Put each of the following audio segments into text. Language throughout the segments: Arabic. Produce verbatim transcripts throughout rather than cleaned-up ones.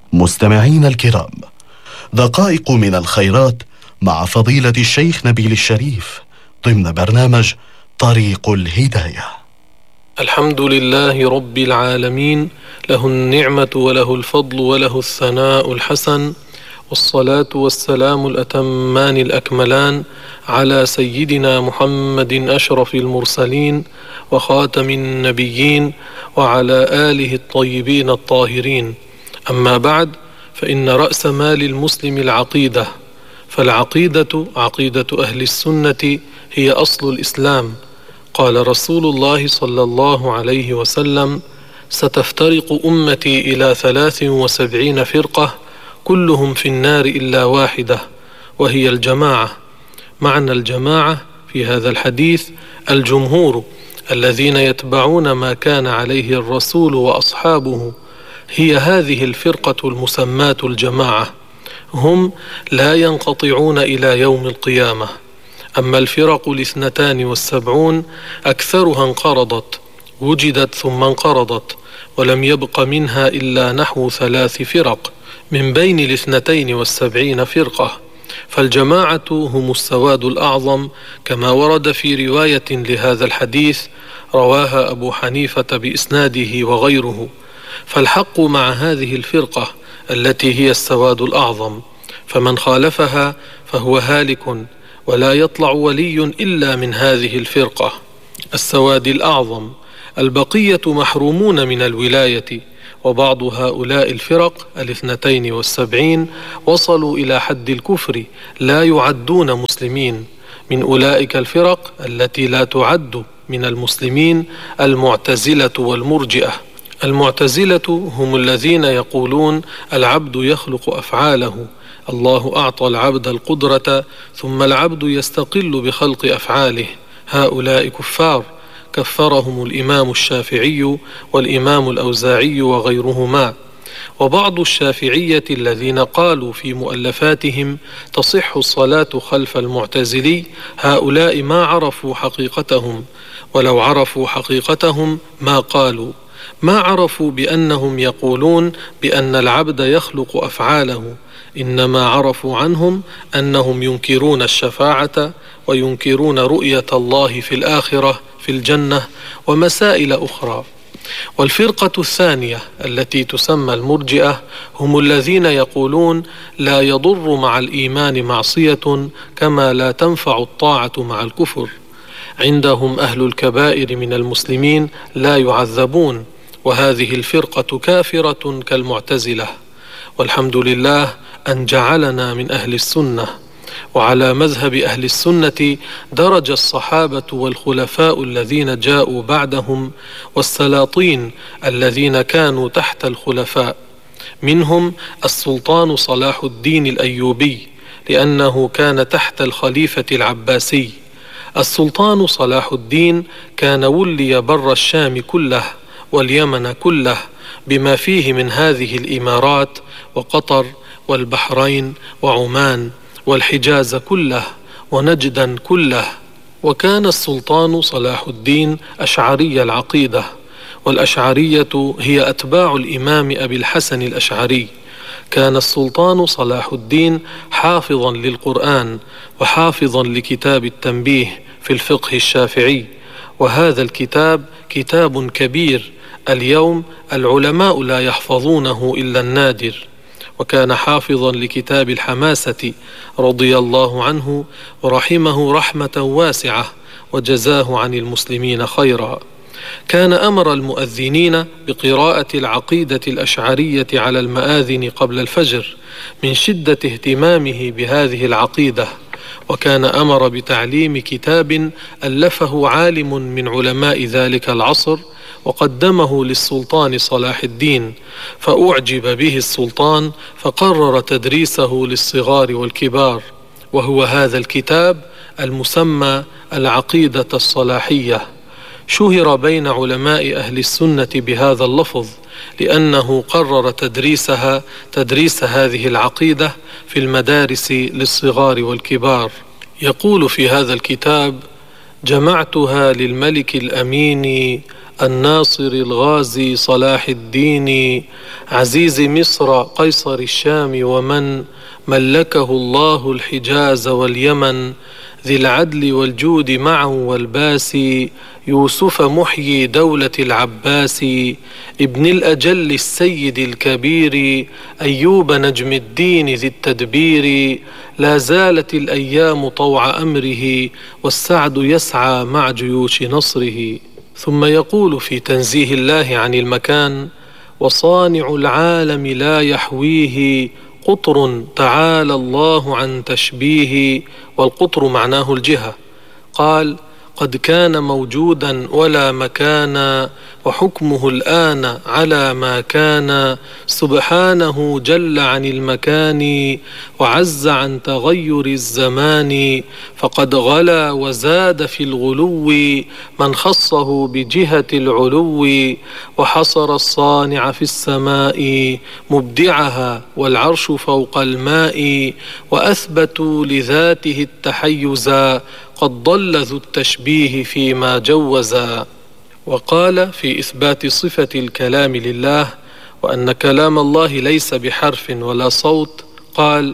مستمعين الكرام، دقائق من الخيرات مع فضيلة الشيخ نبيل الشريف ضمن برنامج طريق الهداية. الحمد لله رب العالمين، له النعمة وله الفضل وله الثناء الحسن، والصلاة والسلام الأتمان الأكملان على سيدنا محمد أشرف المرسلين وخاتم النبيين وعلى آله الطيبين الطاهرين. أما بعد، فإن رأس مال المسلم العقيدة، فالعقيدة عقيدة أهل السنة هي أصل الإسلام. قال رسول الله صلى الله عليه وسلم: ستفترق أمتي إلى ثلاث وسبعين فرقة كلهم في النار إلا واحدة، وهي الجماعة. معنى الجماعة في هذا الحديث الجمهور الذين يتبعون ما كان عليه الرسول وأصحابه. هي هذه الفرقة المسماة الجماعة، هم لا ينقطعون إلى يوم القيامة. أما الفرق الاثنتان والسبعون أكثرها انقرضت، وجدت ثم انقرضت، ولم يبق منها إلا نحو ثلاث فرق من بين الاثنتين والسبعين فرقة. فالجماعة هم السواد الأعظم، كما ورد في رواية لهذا الحديث رواها أبو حنيفة بإسناده وغيره. فالحق مع هذه الفرقة التي هي السواد الأعظم، فمن خالفها فهو هالك، ولا يطلع ولي إلا من هذه الفرقة السواد الأعظم. البقية محرومون من الولاية، وبعض هؤلاء الفرق الاثنتين والسبعين وصلوا إلى حد الكفر، لا يعدون مسلمين. من أولئك الفرق التي لا تعد من المسلمين المعتزلة والمرجئة. المعتزلة هم الذين يقولون العبد يخلق أفعاله، الله أعطى العبد القدرة ثم العبد يستقل بخلق أفعاله. هؤلاء كفار، كفرهم الإمام الشافعي والإمام الأوزاعي وغيرهما. وبعض الشافعية الذين قالوا في مؤلفاتهم تصح الصلاة خلف المعتزلي، هؤلاء ما عرفوا حقيقتهم، ولو عرفوا حقيقتهم ما قالوا. ما عرفوا بأنهم يقولون بأن العبد يخلق أفعاله، إنما عرفوا عنهم أنهم ينكرون الشفاعة وينكرون رؤية الله في الآخرة في الجنة ومسائل أخرى. والفرقة الثانية التي تسمى المرجئة هم الذين يقولون لا يضر مع الإيمان معصية كما لا تنفع الطاعة مع الكفر. عندهم أهل الكبائر من المسلمين لا يعذبون، وهذه الفرقة كافرة كالمعتزلة. والحمد لله أن جعلنا من أهل السنة. وعلى مذهب أهل السنة درج الصحابة والخلفاء الذين جاءوا بعدهم والسلاطين الذين كانوا تحت الخلفاء. منهم السلطان صلاح الدين الأيوبي، لأنه كان تحت الخليفة العباسي. السلطان صلاح الدين كان ولي بر الشام كله واليمن كله بما فيه من هذه الإمارات وقطر والبحرين وعمان والحجاز كله ونجدا كله. وكان السلطان صلاح الدين أشعري العقيدة، والأشعرية هي أتباع الإمام أبي الحسن الأشعري. كان السلطان صلاح الدين حافظا للقرآن وحافظا لكتاب التنبيه في الفقه الشافعي، وهذا الكتاب كتاب كبير اليوم العلماء لا يحفظونه إلا النادر. وكان حافظا لكتاب الحماسة رضي الله عنه ورحمه رحمة واسعة وجزاه عن المسلمين خيرا. كان أمر المؤذنين بقراءة العقيدة الأشعرية على المآذن قبل الفجر من شدة اهتمامه بهذه العقيدة. وكان أمر بتعليم كتاب ألفه عالم من علماء ذلك العصر وقدمه للسلطان صلاح الدين، فأعجب به السلطان فقرر تدريسه للصغار والكبار، وهو هذا الكتاب المسمى العقيدة الصلاحية. شهر بين علماء أهل السنة بهذا اللفظ لأنه قرر تدريسها تدريس هذه العقيدة في المدارس للصغار والكبار. يقول في هذا الكتاب: جمعتها للملك الأمين الناصر الغازي صلاح الدين عزيز مصر قيصر الشام ومن ملكه الله الحجاز واليمن ذي العدل والجود معا والباسي يوسف محيي دولة العباس ابن الأجل السيد الكبير أيوب نجم الدين ذي التدبير لا زالت الأيام طوع أمره والسعد يسعى مع جيوش نصره. ثم يقول في تنزيه الله عن المكان: وصانع العالم لا يحويه قطر تعالى الله عن تشبيه. والقطر معناه الجهة. قال: قد كان موجودا ولا مكان وحكمه الآن على ما كان سبحانه جل عن المكان وعز عن تغير الزمان فقد غلا وزاد في الغلو من خصه بجهة العلو وحصر الصانع في السماء مبدعها والعرش فوق الماء وأثبتوا لذاته التحيزا قد ضل ذو التشبيه فيما جوزا. وقال في إثبات صفة الكلام لله وأن كلام الله ليس بحرف ولا صوت، قال: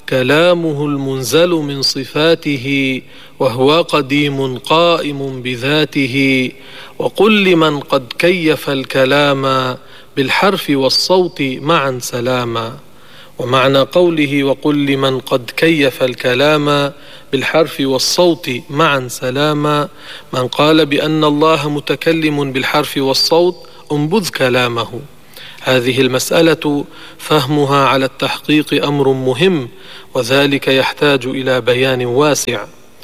كلامه المنزل من صفاته وهو قديم قائم بذاته. وقل لمن قد كيف الكلام بالحرف والصوت معا سلاما. ومعنى قوله وقل لمن قد كيف الكلام بالحرف والصوت معا سلاما من قال بأن الله متكلم بالحرف والصوت انبذ كلامه. هذه المسألة فهمها على التحقيق أمر مهم، وذلك يحتاج إلى بيان واسع.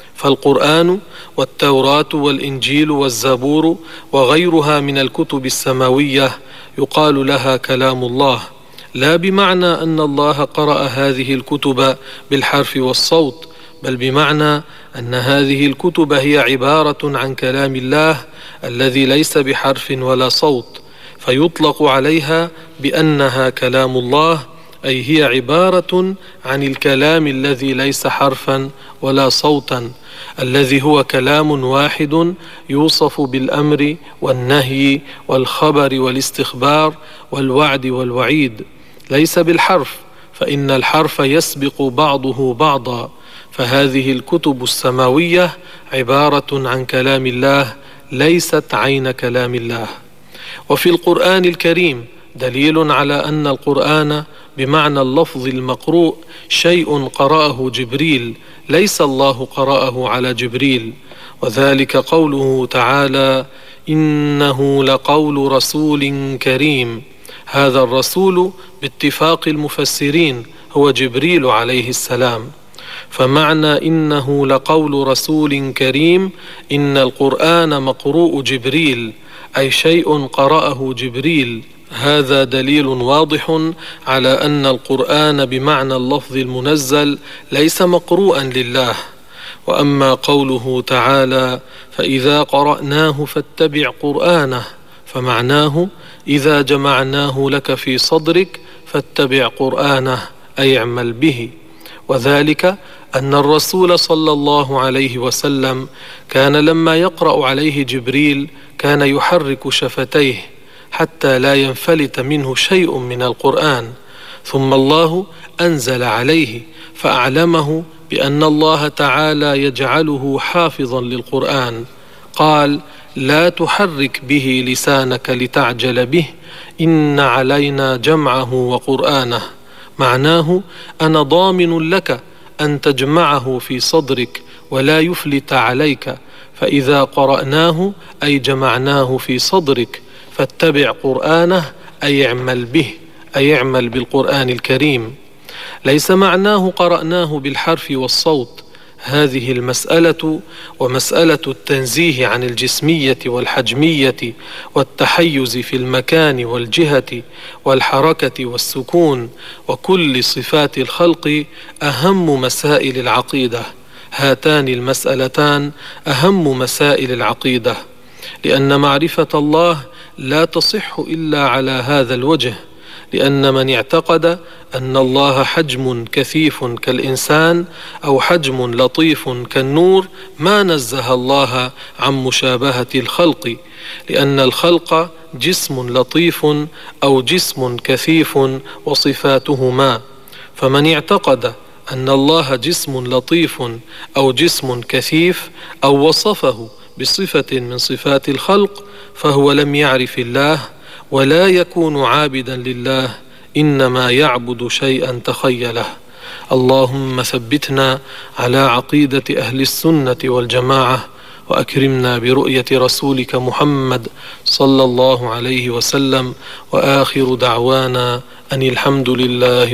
فالقرآن والتوراة والإنجيل والزبور وغيرها من الكتب السماوية يقال لها كلام الله، لا بمعنى أن الله قرأ هذه الكتب بالحرف والصوت، بل بمعنى أن هذه الكتب هي عبارة عن كلام الله الذي ليس بحرف ولا صوت، فيطلق عليها بأنها كلام الله، أي هي عبارة عن الكلام الذي ليس حرفا ولا صوتا، الذي هو كلام واحد يوصف بالأمر والنهي والخبر والاستخبار والوعد والوعيد، ليس بالحرف، فإن الحرف يسبق بعضه بعضا. فهذه الكتب السماوية عبارة عن كلام الله ليست عين كلام الله. وفي القرآن الكريم دليل على أن القرآن بمعنى اللفظ المقروء شيء قرأه جبريل، ليس الله قرأه على جبريل، وذلك قوله تعالى: إنه لقول رسول كريم. هذا الرسول باتفاق المفسرين هو جبريل عليه السلام. فمعنى إنه لقول رسول كريم إن القرآن مقروء جبريل، أي شيء قرأه جبريل. هذا دليل واضح على أن القرآن بمعنى اللفظ المنزل ليس مقروءا لله. وأما قوله تعالى: فإذا قرأناه فاتبع قرآنه، فمعناه إذا جمعناه لك في صدرك فاتبع قرآنه، أي اعمل به. وذلك أن الرسول صلى الله عليه وسلم كان لما يقرأ عليه جبريل كان يحرك شفتيه حتى لا ينفلت منه شيء من القرآن، ثم الله أنزل عليه فأعلمه بأن الله تعالى يجعله حافظا للقرآن. قال: لا تحرك به لسانك لتعجل به إن علينا جمعه وقرآنه. معناه أنا ضامن لك أن تجمعه في صدرك ولا يفلت عليك، فإذا قرأناه أي جمعناه في صدرك فاتبع قرآنه، أي اعمل به، أي اعمل بالقرآن الكريم. ليس معناه قرأناه بالحرف والصوت. هذه المسألة ومسألة التنزيه عن الجسمية والحجمية والتحيز في المكان والجهة والحركة والسكون وكل صفات الخلق أهم مسائل العقيدة. هاتان المسألتان أهم مسائل العقيدة، لأن معرفة الله لا تصح إلا على هذا الوجه، لأن من اعتقد أن الله حجم كثيف كالإنسان أو حجم لطيف كالنور ما نزه الله عن مشابهة الخلق، لأن الخلق جسم لطيف أو جسم كثيف وصفاتهما. فمن اعتقد أن الله جسم لطيف أو جسم كثيف أو وصفه بصفة من صفات الخلق فهو لم يعرف الله ولا يكون عابدا لله، إنما يعبد شيئا تخيله. اللهم ثبتنا على عقيدة أهل السنة والجماعة، وأكرمنا برؤية رسولك محمد صلى الله عليه وسلم، وآخر دعوانا أن الحمد لله